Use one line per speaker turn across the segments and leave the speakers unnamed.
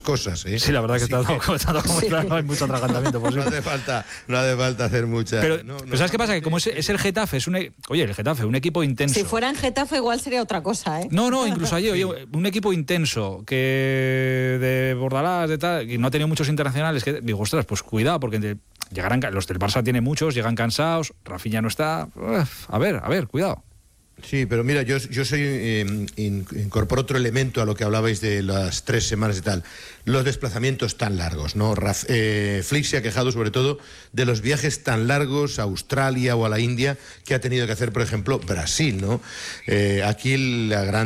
cosas, ¿eh?
Sí, la verdad que está todo como claro, hay mucho atragantamiento posible.
No hace falta hacer mucha.
Pero ¿sabes qué pasa? Que como es el Getafe, el Getafe, un equipo intenso.
Si fuera en Getafe igual sería otra cosa, ¿eh?
No, incluso ayer, un equipo intenso que de Bordalás, de tal, y no ha tenido muchos internacionales, que digo, ostras, pues cuidado, porque llegarán, los del Barça tiene muchos, llegan cansados, Rafinha no está. A ver, cuidado.
Sí, pero mira, yo incorporo otro elemento a lo que hablabais de las 3 semanas y tal. Los desplazamientos tan largos, ¿no? Flick se ha quejado sobre todo de los viajes tan largos a Australia o a la India que ha tenido que hacer, por ejemplo, Brasil, ¿no? Aquí el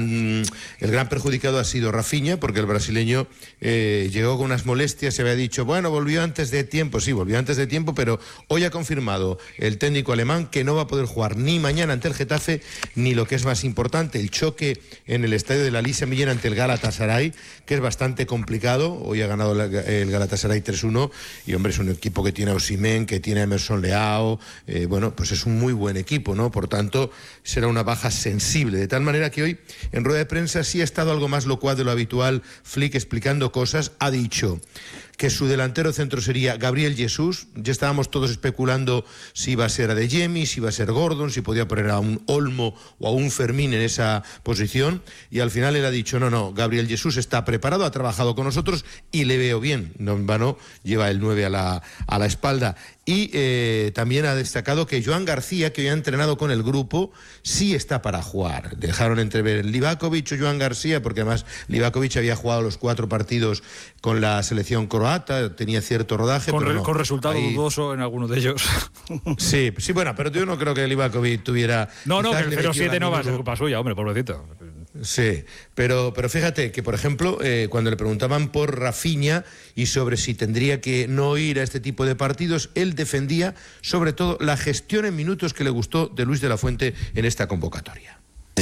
gran perjudicado ha sido Rafinha, porque el brasileño llegó con unas molestias, se había dicho, bueno, volvió antes de tiempo, sí, volvió antes de tiempo, pero hoy ha confirmado el técnico alemán que no va a poder jugar ni mañana ante el Getafe, ni lo que es más importante, el choque en el estadio de la Lisa Millén ante el Galatasaray, que es bastante complicado. Hoy ha ganado el Galatasaray 3-1 y, hombre, es un equipo que tiene a Osimhen, que tiene a Emerson Leao, bueno, pues es un muy buen equipo, ¿no? Por tanto, será una baja sensible, de tal manera que hoy en rueda de prensa sí ha estado algo más locuaz de lo habitual. Flick explicando cosas, ha dicho que su delantero centro sería Gabriel Jesús. Ya estábamos todos especulando si iba a ser Adeyemi, si iba a ser Gordon, si podía poner a un Olmo o a un Fermín en esa posición, y al final él ha dicho, no, Gabriel Jesús está preparado, ha trabajado con nosotros y le veo bien. No en vano lleva el 9 a la espalda. Y también ha destacado que Joan García, que hoy ha entrenado con el grupo, sí está para jugar. Dejaron entrever Livakovic o Joan García, porque además Livakovic había jugado los 4 partidos con la selección croata, tenía cierto rodaje.
Con resultado dudoso en alguno de ellos.
Sí, bueno, pero yo no creo que Livakovic tuviera...
No, que el 0-7 no va a ser culpa suya, hombre, pobrecito.
Sí, pero fíjate que, por ejemplo, cuando le preguntaban por Rafinha y sobre si tendría que no ir a este tipo de partidos, él defendía sobre todo la gestión en minutos que le gustó de Luis de la Fuente en esta convocatoria.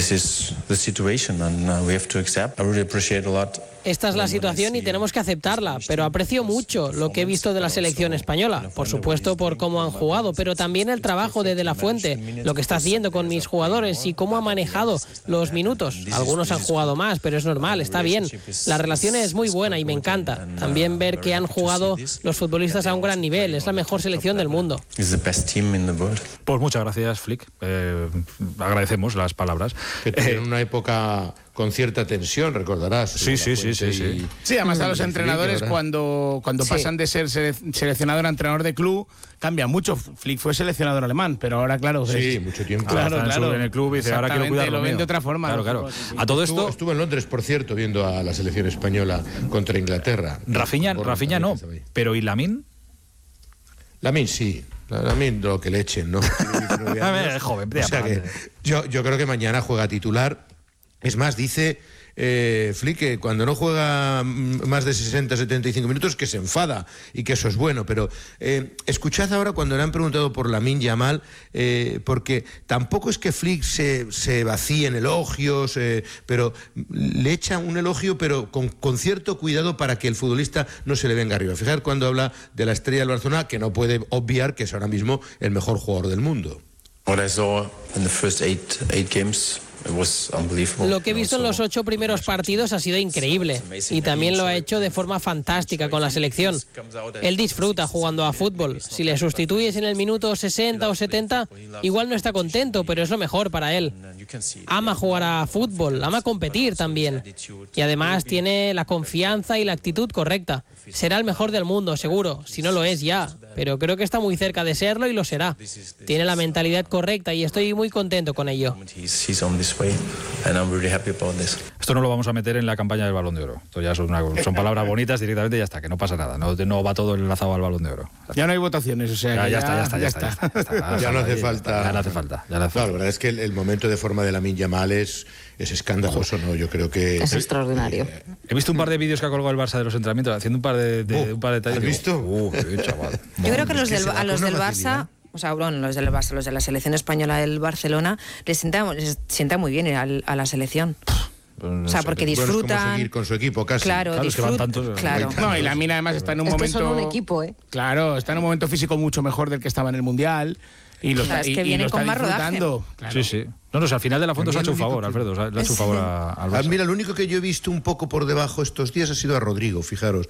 Esta es la situación y tenemos que aceptarla, pero aprecio mucho lo que he visto de la selección española, por supuesto por cómo han jugado, pero también el trabajo de la Fuente, lo que está haciendo con mis jugadores y cómo ha manejado los minutos. Algunos han jugado más, pero es normal, está bien. La relación es muy buena y me encanta. También ver que han jugado los futbolistas a un gran nivel, es la mejor selección del mundo.
Pues muchas gracias, Flick. Agradecemos las palabras.
Que tuvieron una época con cierta tensión, recordarás.
Sí.
Sí, además a los entrenadores cuando pasan de ser seleccionador a entrenador de club, cambia mucho. Flick fue seleccionador alemán, pero ahora, claro...
Sí, mucho tiempo.
Claro.
En el club y dice, ahora quiero cuidarlo.
Lo ven de otra forma.
Claro. A todo esto...
Estuvo en Londres, por cierto, viendo a la selección española contra Inglaterra.
Rafinha no, pero ¿y Lamine?
Lamine sí. Lamine lo que le echen, ¿no?
Es joven.
O sea que yo creo que mañana juega titular. Es más, dice Flick que cuando no juega más de 60-75 minutos que se enfada y que eso es bueno, pero escuchad ahora cuando le han preguntado por Lamine Yamal, porque tampoco es que Flick se vacíe en elogios, pero le echa un elogio pero con cierto cuidado para que el futbolista no se le venga arriba. Fijar cuando habla de la estrella del Barcelona, que no puede obviar que es ahora mismo el mejor jugador del mundo.
Lo que he visto en los 8 primeros partidos ha sido increíble y también lo ha hecho de forma fantástica con la selección. Él disfruta jugando a fútbol. Si le sustituyes en el minuto 60 o 70, igual no está contento, pero es lo mejor para él. Ama jugar a fútbol, ama competir también. Y además tiene la confianza y la actitud correcta. Será el mejor del mundo, seguro, si no lo es ya, pero creo que está muy cerca de serlo y lo será. Tiene la mentalidad correcta y estoy muy contento con ello.
Esto no lo vamos a meter en la campaña del Balón de Oro. Esto ya son palabras bonitas directamente y ya está, que no pasa nada. No va todo enlazado al Balón de Oro.
Ya no hay votaciones, o sea,
ya está.
Ya no hace falta.
Ya no hace falta.
No, la verdad es que el momento de forma de Lamine Yamal es escandaloso, ¿no? Yo creo que
es extraordinario.
He visto un par de vídeos que ha colgado el Barça de los entrenamientos haciendo un par de detalles.
¿Has visto?
Chaval.
Yo creo que a los del Barça, o sea, bueno, los del Barça, los de la selección española del Barcelona, les sienta muy bien ir a la selección.
No
o sea, porque disfrutan.
Es como seguir con su equipo casi.
Claro,
es que van tantos.
Claro.
No, y Lamine además está en un momento.
Es que son un equipo, ¿eh?
Claro, está en un momento físico mucho mejor del que estaba en el Mundial. Y lo
es que vienen con más rodaje.
Claro.
Sí. No, al final de la foto se ha hecho un favor, Alfredo. Le ha hecho un favor al Barça.
Mira, lo único que yo he visto un poco por debajo estos días ha sido a Rodrigo, fijaros.